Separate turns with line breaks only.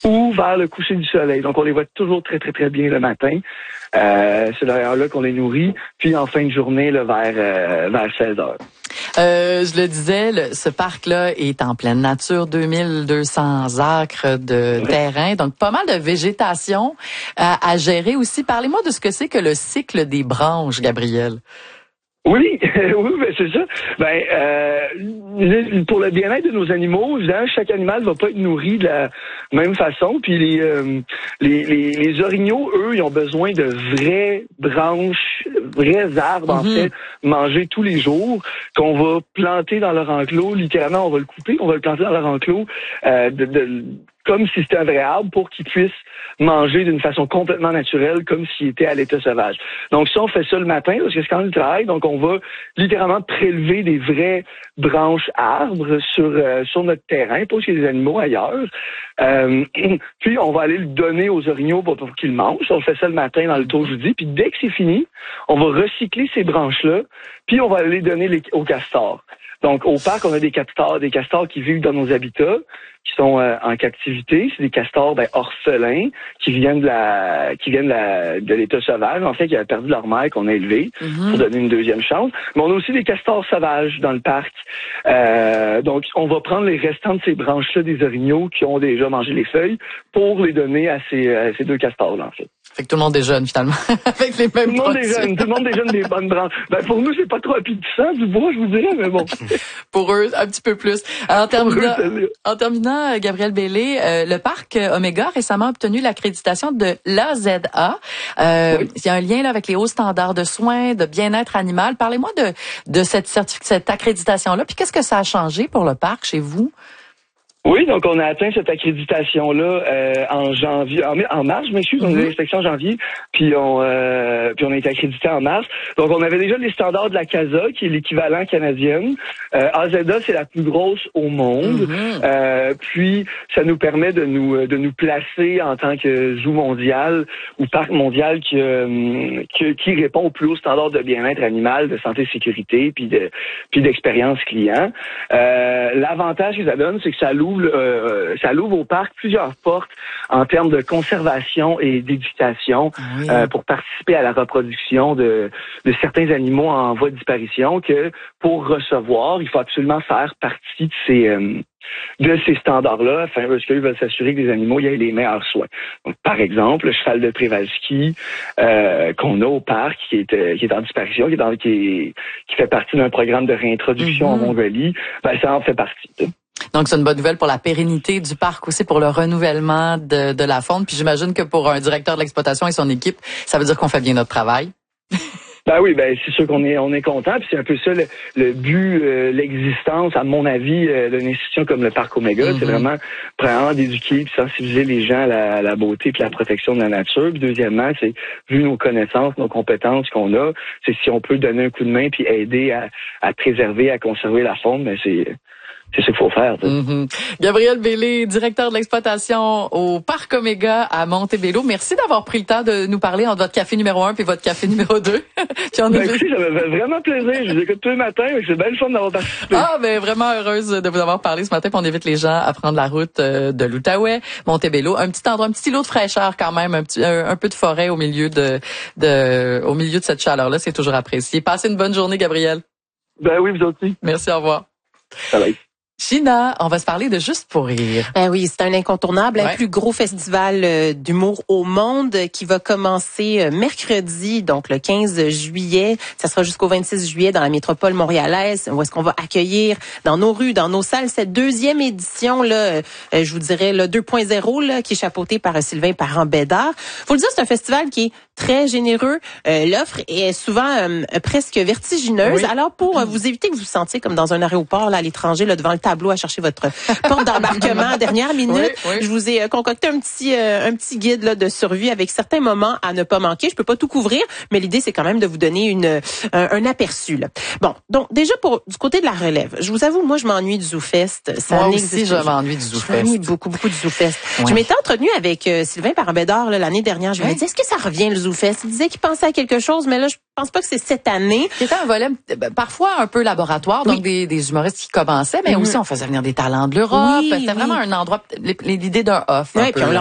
ou vers le coucher du soleil. Donc, on les voit toujours très, très, très bien le matin. C'est d'ailleurs là qu'on les nourrit. Puis, en fin de journée, là, vers 16 heures.
Je le disais, ce parc-là est en pleine nature, 2200 acres de terrain, donc pas mal de végétation à gérer aussi. Parlez-moi de ce que c'est que le cycle des branches, Gabriel.
Oui, oui, ben c'est ça. Pour le bien-être de nos animaux, évidemment, chaque animal va pas être nourri de la même façon. Puis les orignaux, eux, ils ont besoin de vraies branches, vrais arbres, en fait, manger tous les jours, qu'on va planter dans leur enclos. Littéralement, on va le couper, on va le planter dans leur enclos, comme si c'était un vrai arbre, pour qu'ils puissent manger d'une façon complètement naturelle, comme s'il était à l'état sauvage. Donc ça, on fait ça le matin, parce que c'est quand même du travail. Donc on va littéralement prélever des vraies branches arbres sur notre terrain, pas qu'il y ait des animaux ailleurs. Puis on va aller le donner aux orignaux pour qu'ils le mangent. On fait ça le matin dans le tour jeudi. Puis dès que c'est fini, on va recycler ces branches-là, puis on va les donner aux castors. Donc, au parc, on a des castors qui vivent dans nos habitats, qui sont en captivité. C'est des castors orphelins qui viennent de l'état sauvage, en fait, qui avaient perdu leur mère, qu'on a élevée pour donner une deuxième chance. Mais on a aussi des castors sauvages dans le parc. Donc, on va prendre les restants de ces branches-là des orignaux qui ont déjà mangé les feuilles pour les donner à ces deux castors-là, en fait.
Fait que tout le monde déjeune, finalement, avec les mêmes produits.
Tout le monde déjeune des bonnes branches. Pour nous, c'est pas trop appétissant, du bois, je vous dirais, mais bon.
Pour eux, un petit peu plus. En terminant, Gabriel Bellé, le parc Omega a récemment obtenu l'accréditation de l'AZA. Il y a un lien là avec les hauts standards de soins, de bien-être animal. Parlez-moi de cette accréditation-là. Puis qu'est-ce que ça a changé pour le parc chez vous?
Oui, donc on a atteint cette accréditation-là en janvier, en mars, je m'excuse, on a eu l'inspection en janvier, puis on a été accrédité en mars. Donc on avait déjà les standards de la CASA, qui est l'équivalent canadien. AZA, c'est la plus grosse au monde. Puis ça nous permet de nous placer en tant que zoo mondial ou parc mondial qui répond aux plus hauts standards de bien-être animal, de santé, sécurité, puis d'expérience client. L'avantage que ça donne, c'est que ça l'ouvre au parc plusieurs portes en termes de conservation et d'éducation pour participer à la reproduction de certains animaux en voie de disparition que pour recevoir, il faut absolument faire partie de ces standards-là, parce qu'ils veulent s'assurer que les animaux aient les meilleurs soins. Donc, par exemple, le cheval de Przewalski qu'on a au parc, qui est en disparition, qui fait partie d'un programme de réintroduction en Mongolie, ça en fait partie.
Donc, c'est une bonne nouvelle pour la pérennité du parc aussi, pour le renouvellement de la faune. Puis j'imagine que pour un directeur de l'exploitation et son équipe, ça veut dire qu'on fait bien notre travail.
C'est sûr qu'on est content, puis c'est un peu ça le but, l'existence, à mon avis, d'une institution comme le Parc Omega, c'est vraiment d'éduquer puis sensibiliser les gens à la beauté puis la protection de la nature. Puis deuxièmement, c'est vu nos connaissances, nos compétences qu'on a, c'est si on peut donner un coup de main puis aider à préserver, à conserver la faune, c'est ce qu'il faut faire.
Gabriel Bellé, directeur de l'exploitation au Parc Omega à Montebello. Merci d'avoir pris le temps de nous parler entre votre café numéro 1 puis votre café numéro 2.
Écoutez, ça me fait vraiment plaisir. Je vous écoute tous les matins. C'est bien le fun d'avoir participé.
Vraiment heureuse de vous avoir parlé ce matin. Puis on invite les gens à prendre la route de l'Outaouais, Montebello. Un petit endroit, un petit îlot de fraîcheur quand même, un peu de forêt au milieu de cette chaleur-là. C'est toujours apprécié. Passez une bonne journée, Gabriel.
Oui, vous aussi.
Merci, au revoir.
Bye.
China, on va se parler de Juste pour rire.
Oui, c'est un incontournable, le plus gros festival d'humour au monde qui va commencer mercredi, donc le 15 juillet. Ça sera jusqu'au 26 juillet dans la métropole montréalaise, où est-ce qu'on va accueillir dans nos rues, dans nos salles, cette deuxième édition, je vous dirais, le 2.0, qui est chapeautée par Sylvain Parent-Bédard. Faut le dire, c'est un festival qui est très généreux. L'offre est souvent presque vertigineuse. Alors, pour vous éviter que vous vous sentiez comme dans un aéroport là, à l'étranger, là, devant le tableau à chercher votre porte d'embarquement à dernière minute, je vous ai concocté un petit guide là, de survie avec certains moments à ne pas manquer. Je peux pas tout couvrir, mais l'idée, c'est quand même de vous donner un aperçu. Là. Bon, donc déjà, du côté de la relève, je vous avoue, moi, je m'ennuie du ZooFest.
Moi aussi, je m'ennuie du ZooFest.
Je m'ennuie beaucoup du ZooFest. Je m'étais entretenue avec Sylvain Parent-Bédard l'année dernière. Je lui ai dit, est-ce que ça revient, le ZooFest? Il disait qu'il pensait à quelque chose, mais là, je Je pense pas que c'est cette année.
C'était un volet parfois un peu laboratoire, donc des humoristes qui commençaient, mais aussi on faisait venir des talents de l'Europe. C'était vraiment un endroit, l'idée d'un off.
Oui, puis